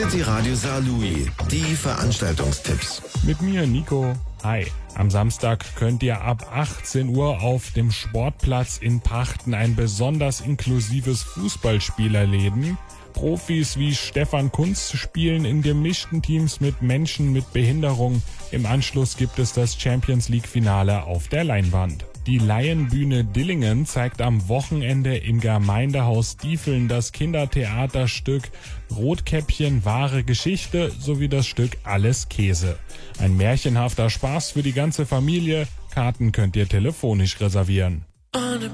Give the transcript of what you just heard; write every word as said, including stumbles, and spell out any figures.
City Radio Saarlouis, die Veranstaltungstipps. Mit mir, Nico. Hi. Am Samstag könnt ihr ab achtzehn Uhr auf dem Sportplatz in Pachten ein besonders inklusives Fußballspiel erleben. Profis wie Stefan Kunz spielen in gemischten Teams mit Menschen mit Behinderung. Im Anschluss gibt es das Champions League Finale auf der Leinwand. Die Laienbühne Dillingen zeigt am Wochenende im Gemeindehaus Diefeln das Kindertheaterstück Rotkäppchen wahre Geschichte sowie das Stück Alles Käse. Ein märchenhafter Spaß für die ganze Familie. Karten könnt ihr telefonisch reservieren.